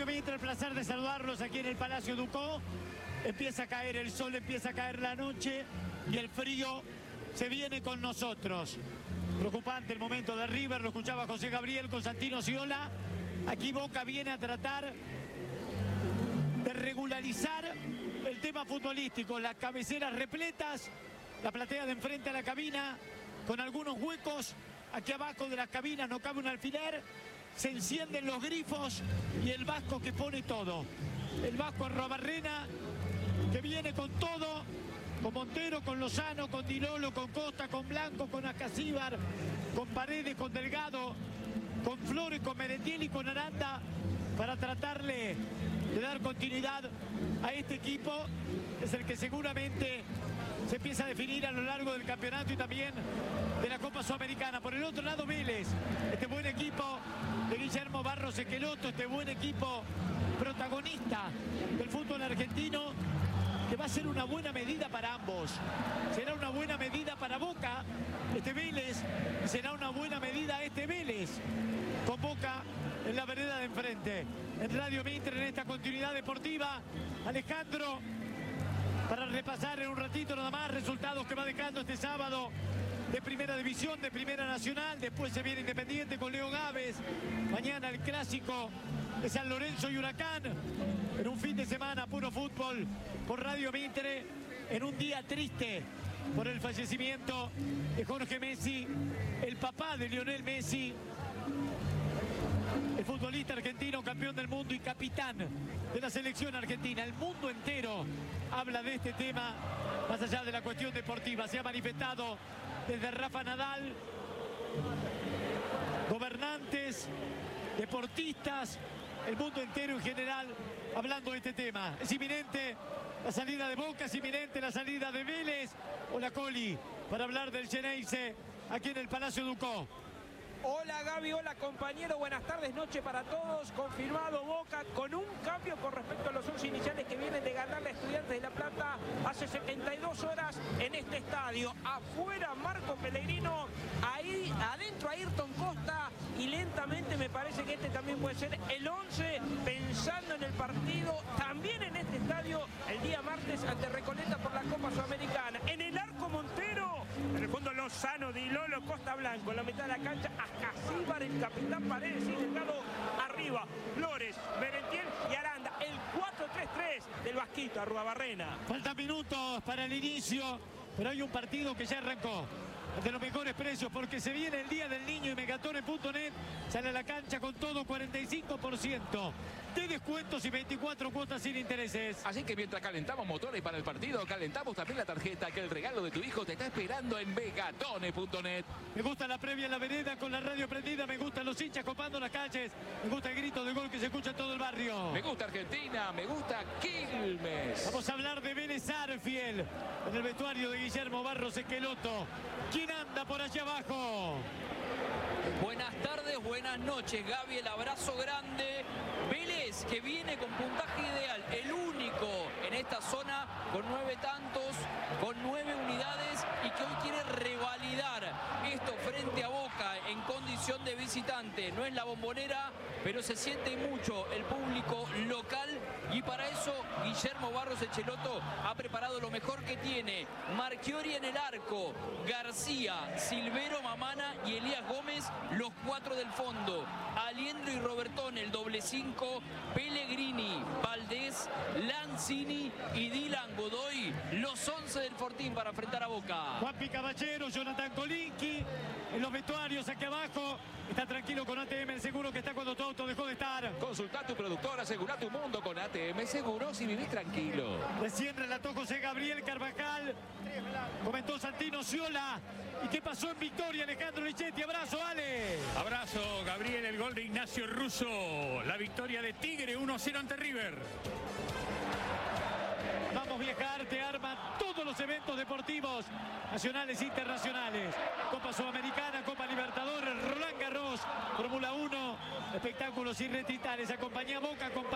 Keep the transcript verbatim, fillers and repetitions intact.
Mitre, el placer de saludarlos aquí en el Palacio Ducó. Empieza a caer el sol, empieza a caer la noche y el frío se viene con nosotros. Preocupante el momento de River, lo escuchaba José Gabriel con Santino Sciola. Aquí Boca viene a tratar de regularizar el tema futbolístico. Las cabeceras repletas, la platea de enfrente a la cabina con algunos huecos. Aquí abajo de las cabinas no cabe un alfiler. Se encienden los grifos y el Vasco que pone todo. El Vasco Arruabarrena que viene con todo, con Montero, con Lozano, con Di Lolo, con Costa, con Blanco, con Ascasíbar, con Paredes, con Delgado, con Flores, con Merentiel y con Aranda, para tratarle de dar continuidad a este equipo. Es el que seguramente se empieza a definir a lo largo del campeonato y también de la Copa Sudamericana. Por el otro lado, Vélez, este buen equipo de Guillermo Barros Esqueloto, este buen equipo protagonista del fútbol argentino, que va a ser una buena medida para ambos. Será una buena medida para Boca, este Vélez, y será una buena medida este Vélez, con Boca en la vereda de enfrente. En Radio Mitre, en esta continuidad deportiva, Alejandro, para repasar en un ratito nada más resultados que va dejando este sábado de Primera División, de Primera Nacional. Después se viene Independiente con Leo Gávez. Mañana el clásico de San Lorenzo y Huracán. En un fin de semana puro fútbol por Radio Mitre, en un día triste por el fallecimiento de Jorge Messi, el papá de Lionel Messi, el futbolista argentino, campeón del mundo y capitán de la selección argentina. El mundo entero habla de este tema, más allá de la cuestión deportiva. Se ha manifestado desde Rafa Nadal, gobernantes, deportistas, el mundo entero en general hablando de este tema. Es inminente la salida de Boca, es inminente la salida de Vélez. Hola Coli, para hablar del Xeneize aquí en el Palacio Ducó. Hola Gaby, hola compañero, buenas tardes, noche para todos. Confirmado Boca con un cambio con respecto a los once iniciales que vienen de ganar la Estudiantes de La Plata hace setenta y dos horas en este estadio. Afuera Marco Pellegrino, ahí adentro Ayrton Costa, y lentamente me parece que este también puede ser el once, pensando en el partido también en este estadio el día martes ante Recoleta por la Copa Sudamericana. En el arco Montero, en el fondo Lozano, Di Lolo, Costa Blanco, en la mitad de la cancha Ascasíbar, el capitán Paredes y Delgado arriba, Flores, Merentiel y Aranda. El cuatro tres tres del Vasquito Arruabarrena. Faltan minutos para el inicio, pero hay un partido que ya arrancó de los mejores precios, porque se viene el Día del Niño y Megatone punto net sale a la cancha con todo cuarenta y cinco por ciento de descuentos y veinticuatro cuotas sin intereses. Así que mientras calentamos motores para el partido, calentamos también la tarjeta, que el regalo de tu hijo te está esperando en Megatone punto net. Me gusta la previa en la vereda con la radio prendida, me gustan los hinchas copando las calles, me gusta el grito de gol que se escucha en todo el barrio. Me gusta Argentina, me gusta Quilmes. Vamos a hablar de Vélez Arfiel en el vestuario de Guillermo Barros Esqueloto. ¿Quién anda por allá abajo? Buenas tardes, buenas noches, Gaby, el abrazo grande. Vélez, que viene con puntaje ideal, el único en esta zona con nueve tantos, con nueve unidades, y que hoy quiere revalidar esto frente a Boca en condición de visitante. No es la Bombonera, pero se siente mucho el público local, y para eso Guillermo Barros Esqueloto ha preparado lo mejor que tiene. Marchiori en el arco, García, Silvero, Mamana y Elías Gómez, los cuatro del fondo. Aliendro y Robertón, el doble cinco, Pellegrini, Valdés, Lanzini y Dylan Godoy, los once del Fortín para enfrentar a Boca. Juanpi Caballero, Jonathan Kolinski, en los vestuarios aquí abajo. Está tranquilo con A T M, el seguro que está cuando tu auto dejó de estar. Consulta a tu productor, asegura tu mundo con A T M Seguros y vivís tranquilo. Recién relató José Gabriel Carvajal, comentó Santino Sciola. ¿Y qué pasó en Victoria, Alejandro Lichetti? Abrazo, Ale. Abrazo, Gabriel, el gol de Ignacio Russo. La victoria de Tigre, uno a cero ante River. Vamos Viajar, te arma todos los eventos deportivos nacionales e internacionales. Copa Sudamericana, Copa Libertadores, Roland Garros, Fórmula uno, espectáculos irretitables. Acompaña a Boca, acompaña